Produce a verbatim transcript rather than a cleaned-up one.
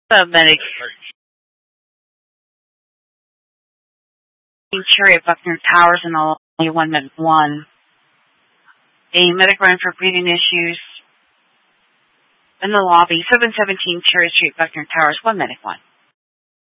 The medic. Cherry at Buckner Towers and only one medic one. A medic run for breathing issues in the lobby, seven seventeen Cherry Street, Buckner Towers, one medic one.